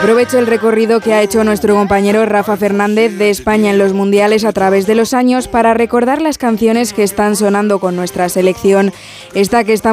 Aprovecho el recorrido que ha hecho nuestro compañero Rafa Fernández de España en los mundiales a través de los años para recordar las canciones que están sonando con nuestra selección. Esta que está